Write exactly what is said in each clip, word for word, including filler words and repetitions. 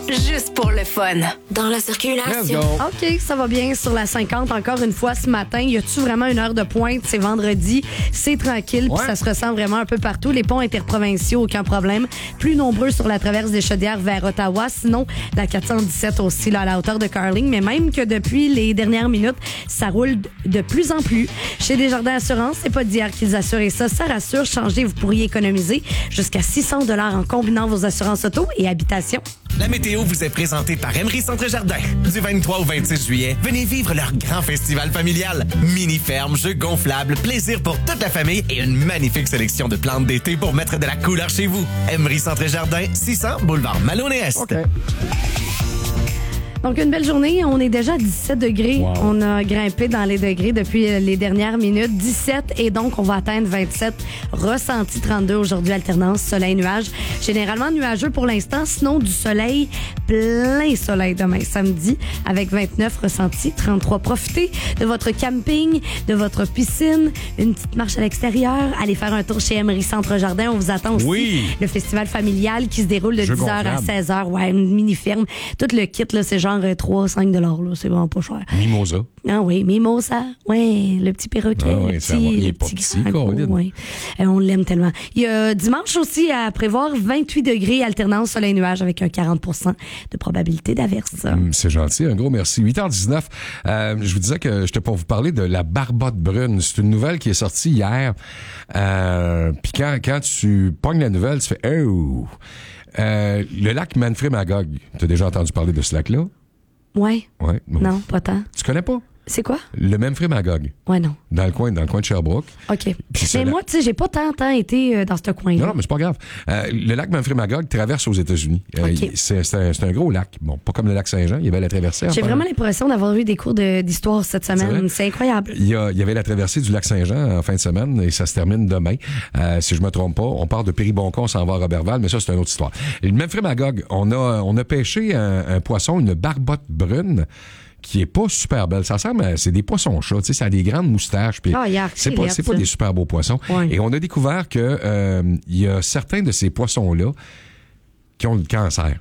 juste pour le fun. Dans la circulation. OK, ça va bien sur la cinquante. Encore une fois, ce matin, y a-tu vraiment une heure de pointe? C'est vendredi, c'est tranquille, puis Ouais. ça se ressent vraiment un peu partout. Les ponts interprovinciaux, aucun problème. Plus nombreux sur la traverse des Chaudières vers Ottawa. Sinon, la quatre cent dix-sept aussi, là, à la hauteur de Carling. Mais même que depuis les dernières minutes, ça roule de plus en plus. Chez Desjardins Assurance, c'est pas d'hier qu'ils assurent et ça, ça rassure. Changez, vous pourriez économiser jusqu'à six cents dollars en combinant vos assurances auto et habitation. La météo vous est présentée par Emery Centre Jardin. Du vingt-trois au vingt-six juillet, venez vivre leur grand festival familial. Mini-ferme, jeux gonflables, plaisir pour toute la famille et une magnifique sélection de plantes d'été pour mettre de la couleur chez vous. Emery Centre Jardin, six cents, boulevard Maloney-Est. OK. Donc, une belle journée. On est déjà à dix-sept degrés. Wow. On a grimpé dans les degrés depuis les dernières minutes. dix-sept et donc, on va atteindre vingt-sept. Ressenti trente-deux aujourd'hui, alternance soleil-nuage. Généralement nuageux pour l'instant, sinon du soleil, plein soleil demain samedi avec vingt-neuf, ressenti trente-trois. Profitez de votre camping, de votre piscine, une petite marche à l'extérieur. Allez faire un tour chez Emery Centre Jardin. On vous attend aussi. Oui. Le festival familial qui se déroule de Jeux dix heures à gonflables. seize heures. Ouais, une mini-ferme. Tout le kit, là, c'est genre trois à cinq dollars, là. C'est vraiment pas cher. Mimosa. Ah oui, Mimosa. Ouais, le petit perroquet. Ah oui, le ça petit, va. Il est le pas petit petit, grand, Colin. ouais. Euh, on l'aime tellement. Il y a dimanche aussi à prévoir vingt-huit degrés, alternance soleil-nuage avec un quarante pour cent de probabilité d'averse. Hum, C'est gentil, un gros merci. huit heures dix-neuf, euh, je vous disais que j'étais pour vous parler de la barbotte brune. C'est une nouvelle qui est sortie hier. Euh, Puis quand, quand tu pognes la nouvelle, tu fais « Oh! » Euh, le lac Manfred Magog, tu as déjà entendu parler de ce lac-là? Ouais. Ouais. Bon. Non, pas tant. Tu connais pas? C'est quoi? Le Manfred Magog, Ouais, non. dans le coin, dans le coin de Sherbrooke. OK. Puis c'est Mais la- moi, tu sais, j'ai pas tant, tant été euh, dans ce coin-là. Non, non, mais c'est pas grave. Euh, le lac Manfred Magog traverse aux États-Unis. Euh, OK. il- c'est, c'est, un, c'est un gros lac. Bon, pas comme le lac Saint-Jean, il y avait la traversée. J'ai enfin. vraiment l'impression d'avoir eu des cours de- d'histoire cette vrai? semaine. C'est incroyable. Il y, a, il y avait la traversée du lac Saint-Jean en fin de semaine et ça se termine demain. Euh, si je me trompe pas, on part de Périboncon, on s'en va à Roberval, mais ça, c'est une autre histoire. Et le Manfred Magog, on a, on a pêché un, un poisson, une barbotte brune, qui est pas super belle. Ça ressemble à, c'est des poissons-chats, tu sais, ça a des grandes moustaches. Puis Ah, yark, c'est c'est pas, laid, c'est pas ça. des super beaux poissons. Ouais. Et on a découvert que euh, il y a certains de ces poissons-là qui ont le cancer.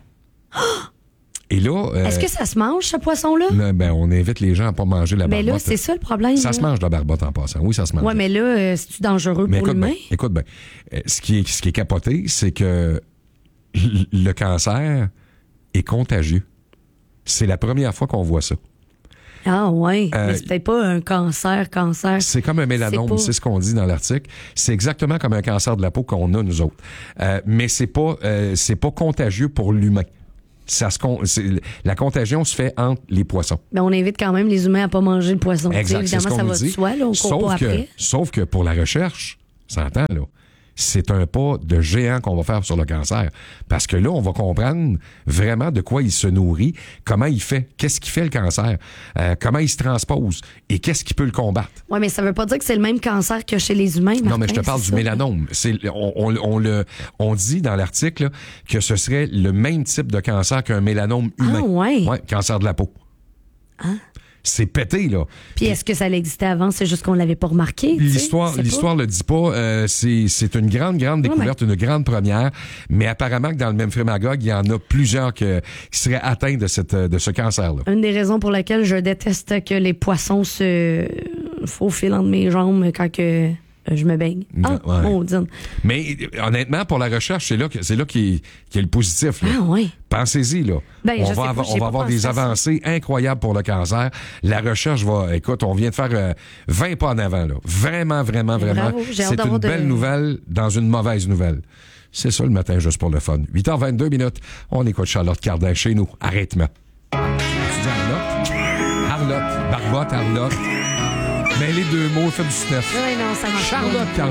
Et là, euh, Est-ce que ça se mange, ce poisson-là? là, ben, on invite les gens à pas manger la Mais barbotte. là, c'est ça le problème. Ça là. se mange la barbotte en passant. Oui, ça se mange. Ouais, mais là, euh, c'est-tu dangereux Mais pour écoute bien, l'humain? écoute bien. Euh, Ce qui est, ce qui est capoté, c'est que l- le cancer est contagieux. C'est la première fois qu'on voit ça. Ah ouais, Euh, mais c'est peut-être pas un cancer, cancer. C'est comme un mélanome, C'est pas- c'est ce qu'on dit dans l'article. C'est exactement comme un cancer de la peau qu'on a, nous autres. Euh, mais c'est pas, euh, c'est pas contagieux pour l'humain. Ça se con- c'est- la contagion se fait entre les poissons. Ben, on invite quand même les humains à pas manger le poisson. Tu sais, Exact, c'est ce évidemment, qu'on ça nous va de dit. soi, là, on court pas Sauf que, après. sauf que pour la recherche, s'entend, là, c'est un pas de géant qu'on va faire sur le cancer. Parce que là, on va comprendre vraiment de quoi il se nourrit, comment il fait, qu'est-ce qui fait le cancer, euh, comment il se transpose et qu'est-ce qui peut le combattre. Ouais, mais ça veut pas dire que c'est le même cancer que chez les humains. Non, Martin, mais je te parle c'est du ça. mélanome. C'est, on, on, on, le, on dit dans l'article là, que ce serait le même type de cancer qu'un mélanome humain. Ah, ouais. Ouais, cancer de la peau. C'est pété, là. Puis est-ce que ça existait avant? C'est juste qu'on l'avait pas remarqué. tu sais? L'histoire, C'est pas- l'histoire le dit pas. Euh, c'est, c'est une grande, grande découverte, une grande première. Mais apparemment que dans le Manfred Magog, il y en a plusieurs que, qui seraient atteints de cette, de ce cancer-là. Une des raisons pour lesquelles je déteste que les poissons se faufilent entre mes jambes quand que je me baigne. Ah, Ouais. maudine. Mais euh, honnêtement, pour la recherche, c'est là que c'est là qui est, qui est le positif. Là. Ah, ouais. Pensez-y, là. Ben, je on sais va pas, avoir, j'ai on va pas avoir pensé des à ça. avancées incroyables pour le cancer. La recherche va... Écoute, on vient de faire euh, vingt pas en avant, là. Vraiment, vraiment, Ben, vraiment. bravo, j'ai hâte C'est d'avoir une de- belle nouvelle dans une mauvaise nouvelle. C'est ça le matin, juste pour le fun. huit heures vingt-deux minutes. On écoute Charlotte Cardin chez nous. Arrêtement. Tu dis Arlotte? Arlotte. Barbotte, Arlotte. Mais les deux mots, fait du snuff. Ouais, non, ça marche pas. Charlotte Cardin.